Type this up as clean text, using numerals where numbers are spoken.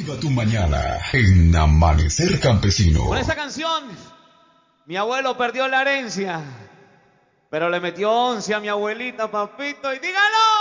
Activa tu mañana en Amanecer Campesino. Con esa canción, mi abuelo perdió la herencia, pero le metió 11 a mi abuelita, papito, y dígalo.